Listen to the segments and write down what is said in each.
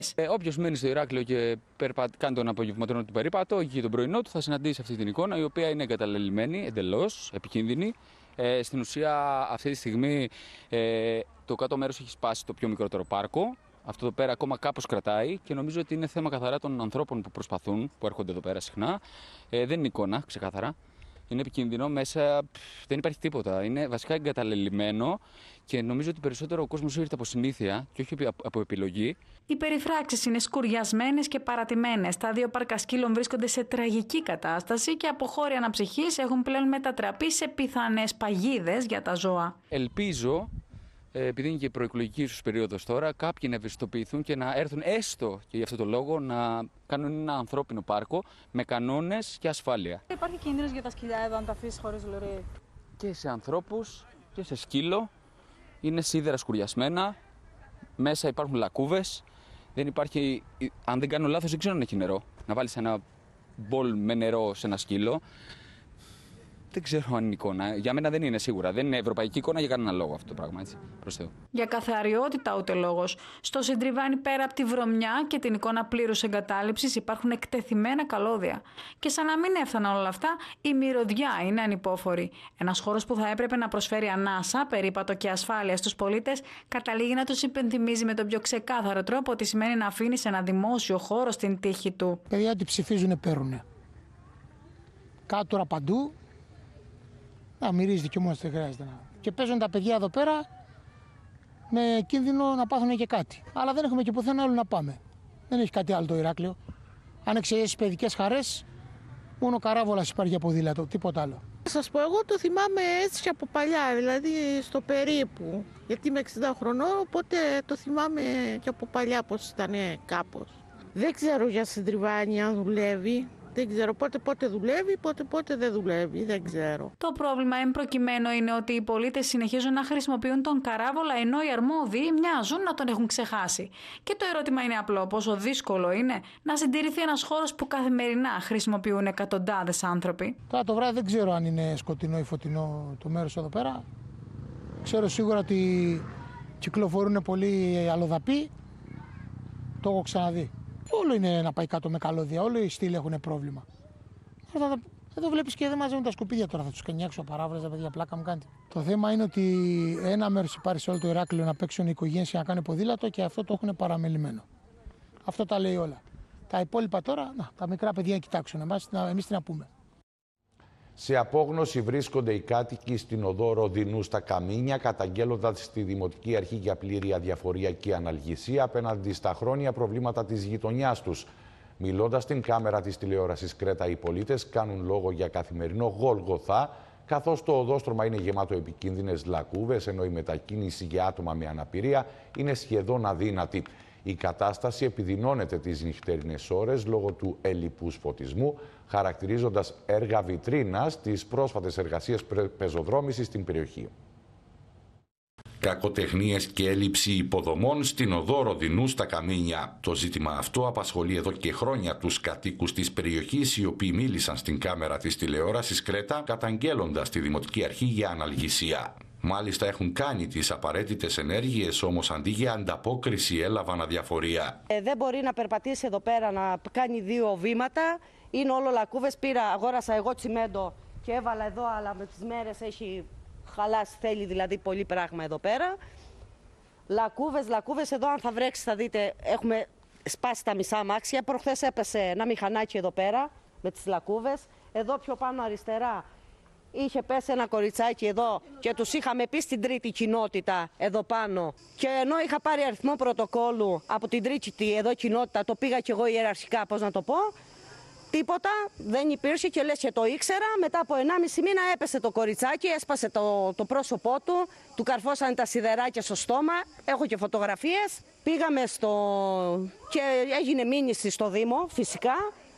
Όποιος μένει στο Ηράκλειο και κάνει τον απογευματινό του περίπατο και τον πρωινό του, θα συναντήσει αυτή την εικόνα, η οποία είναι εγκαταλελειμμένη, εντελώς επικίνδυνη. Στην ουσία, αυτή τη στιγμή το κάτω μέρος έχει σπάσει το πιο μικρότερο πάρκο. Αυτό εδώ πέρα ακόμα κάπως κρατάει και νομίζω ότι είναι θέμα καθαρά των ανθρώπων που προσπαθούν, που έρχονται εδώ πέρα συχνά. Δεν είναι εικόνα, ξεκάθαρα. Είναι επικίνδυνο, μέσα δεν υπάρχει τίποτα. Είναι βασικά εγκαταλελειμμένο και νομίζω ότι περισσότερο ο κόσμος ήρθε από συνήθεια και όχι από επιλογή. Οι περιφράξεις είναι σκουριασμένες και παρατημένες. Τα δύο πάρκα σκύλων βρίσκονται σε τραγική κατάσταση και από χώροι αναψυχής έχουν πλέον μετατραπεί σε πιθανές παγίδες για τα ζώα. Ελπίζω, επειδή είναι και η προεκλογική ίσως περίοδος τώρα, κάποιοι να ευαισθητοποιηθούν και να έρθουν έστω και για αυτό το λόγο να κάνουν ένα ανθρώπινο πάρκο με κανόνες και ασφάλεια. Υπάρχει κίνδυνος για τα σκυλιά εδώ αν τα αφήσεις χωρίς λουρί? Και σε ανθρώπους και σε σκύλο. Είναι σίδερα σκουριασμένα, μέσα υπάρχουν λακκούβες. Δεν υπάρχει, αν δεν κάνω λάθος, δεν ξέρω αν έχει νερό. Να βάλεις ένα μπολ με νερό σε ένα σκύλο. Δεν ξέρω αν είναι εικόνα. Για μένα δεν είναι σίγουρα. Δεν είναι ευρωπαϊκή εικόνα για κανένα λόγο αυτό το πράγμα. Έτσι, προς Θεού. Για καθαριότητα ούτε λόγος. Στο Συντριβάνι, πέρα από τη βρωμιά και την εικόνα πλήρους εγκατάλειψης, υπάρχουν εκτεθειμένα καλώδια. Και σαν να μην έφταναν όλα αυτά, η μυρωδιά είναι ανυπόφορη. Ένας χώρος που θα έπρεπε να προσφέρει ανάσα, περίπατο και ασφάλεια στους πολίτες, καταλήγει να τους υπενθυμίζει με τον πιο ξεκάθαρο τρόπο ότι σημαίνει να αφήνει ένα δημόσιο χώρο στην τύχη του. Παιδιά, ότι ψηφίζουν, παίρνουν. Κάτω παντού. Να μυρίζεται και όμως δεν χρειάζεται να. Και παίζουν τα παιδιά εδώ πέρα με κίνδυνο να πάθουν και κάτι. Αλλά δεν έχουμε και πουθενά άλλο να πάμε. Δεν έχει κάτι άλλο το Ηράκλειο. Αν εξαιρέσεις παιδικές χαρές, μόνο Καράβολας υπάρχει για ποδήλατο, τίποτα άλλο. Σας πω, εγώ το θυμάμαι έτσι και από παλιά, δηλαδή στο περίπου. Γιατί είμαι 60 χρονών, οπότε το θυμάμαι και από παλιά πως ήταν κάπως. Δεν ξέρω για Συντριβάνι αν δουλεύει. Δεν ξέρω πότε δουλεύει, πότε δεν δουλεύει, δεν ξέρω. Το πρόβλημα εν προκειμένου είναι ότι οι πολίτες συνεχίζουν να χρησιμοποιούν τον Καράβολα ενώ οι αρμόδιοι μοιάζουν να τον έχουν ξεχάσει. Και το ερώτημα είναι απλό, πόσο δύσκολο είναι να συντηρηθεί ένας χώρος που καθημερινά χρησιμοποιούν εκατοντάδες άνθρωποι. Τώρα το βράδυ δεν ξέρω αν είναι σκοτεινό ή φωτεινό το μέρος εδώ πέρα. Ξέρω σίγουρα ότι κυκλοφορούν πολλοί αλλοδαποί. Το έχω ξαναδεί. Όλο είναι να πάει κάτω με καλώδια, όλοι οι στήλοι έχουν πρόβλημα. Εδώ βλέπεις και δεν μαζεύουν τα σκουπίδια τώρα, θα τους κενιάξω παράβρες, τα παιδιά, πλάκα μου κάνετε. Το θέμα είναι ότι ένα μέρος υπάρχει σε όλο το Ηράκλειο να παίξουν οι οικογένειες και να κάνουν ποδήλατο και αυτό το έχουν παραμελημένο. Αυτό τα λέει όλα. Τα υπόλοιπα τώρα, τα μικρά παιδιά να κοιτάξουν, εμείς τι να πούμε. Σε απόγνωση βρίσκονται οι κάτοικοι στην οδό Ροδινού στα Καμίνια, καταγγέλλοντας στη Δημοτική Αρχή για πλήρη αδιαφορία και αναλγησία απέναντι στα χρόνια προβλήματα της γειτονιάς τους. Μιλώντας στην κάμερα της τηλεόρασης Κρέτα, οι πολίτες κάνουν λόγο για καθημερινό γολγοθά, καθώς το οδόστρωμα είναι γεμάτο επικίνδυνες λακκούβες, ενώ η μετακίνηση για άτομα με αναπηρία είναι σχεδόν αδύνατη. Η κατάσταση επιδεινώνεται τις νυχτερινές ώρες λόγω του ελλειπούς φωτισμού, χαρακτηρίζοντας έργα βιτρίνας τις πρόσφατες εργασίες πεζοδρόμησης στην περιοχή. Κακοτεχνίες και έλλειψη υποδομών στην οδό Ροδινού στα Καμίνια. Το ζήτημα αυτό απασχολεί εδώ και χρόνια τους κατοίκους της περιοχής, οι οποίοι μίλησαν στην κάμερα της τηλεόρασης Κρέτα, καταγγέλλοντας τη Δημοτική Αρχή για αναλγησία. Μάλιστα έχουν κάνει τις απαραίτητες ενέργειες, όμως αντί για ανταπόκριση έλαβαν αδιαφορία. Δεν μπορεί να περπατήσει εδώ πέρα, να κάνει 2 βήματα. Είναι όλο λακκούβες. Αγόρασα εγώ τσιμέντο και έβαλα εδώ, αλλά με τις μέρες έχει χαλάσει, θέλει δηλαδή πολύ πράγμα εδώ πέρα. Λακκούβες εδώ, αν θα βρέξει θα δείτε, έχουμε σπάσει τα μισά αμάξια. Προχθές έπεσε ένα μηχανάκι εδώ πέρα με τις λακκούβες. Εδώ πιο πάνω αριστερά είχε πέσει ένα κοριτσάκι εδώ και τους είχαμε πει στην τρίτη κοινότητα εδώ πάνω. Και ενώ είχα πάρει αριθμό πρωτοκόλλου από την τρίτη εδώ κοινότητα, το πήγα κι εγώ ιεραρχικά, πώς να το πω, τίποτα, δεν υπήρχε και λες και το ήξερα. Μετά από 1,5 μήνα έπεσε το κοριτσάκι, έσπασε το πρόσωπό του καρφώσανε τα σιδεράκια στο στόμα, έχω και φωτογραφίες. Πήγαμε και έγινε μήνυση στο Δήμο, φυσικά,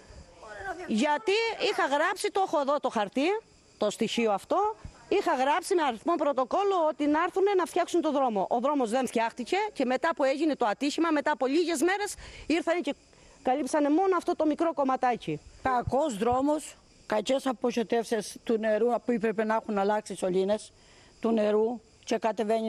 γιατί είχα γράψει, το έχω εδώ το χαρτί, το στοιχείο αυτό, είχα γράψει με αριθμό πρωτοκόλλου ότι να έρθουν να φτιάξουν το δρόμο. Ο δρόμος δεν φτιάχτηκε και μετά που έγινε το ατύχημα, μετά από λίγες μέρες ήρθαν και καλύψανε μόνο αυτό το μικρό κομματάκι. Κακός δρόμος, κακές αποχετεύσεις του νερού που έπρεπε να έχουν αλλάξει σωλήνες του νερού και κατεβαίνει